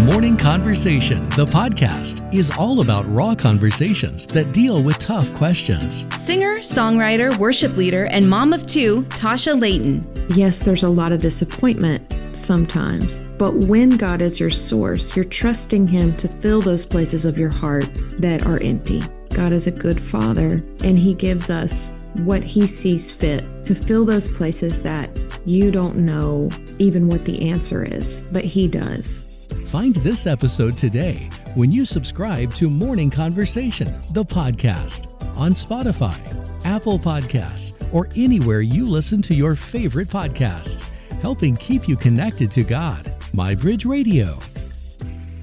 Morning Conversation, the podcast, is all about raw conversations that deal with tough questions. Singer, songwriter, worship leader, and mom of two, Tasha Layton. Yes, there's a lot of disappointment sometimes, but when God is your source, you're trusting Him to fill those places of your heart that are empty. God is a good Father, and He gives us what He sees fit to fill those places that you don't know even what the answer is, but He does. Find this episode today when you subscribe to Morning Conversation, the podcast, on Spotify, Apple Podcasts, or anywhere you listen to your favorite podcasts, helping keep you connected to God. MyBridge Radio.